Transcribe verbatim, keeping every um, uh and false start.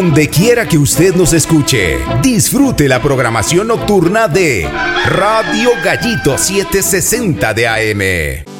donde quiera que usted nos escuche. Disfrute la programación nocturna de Radio Gallito setecientos sesenta de A M.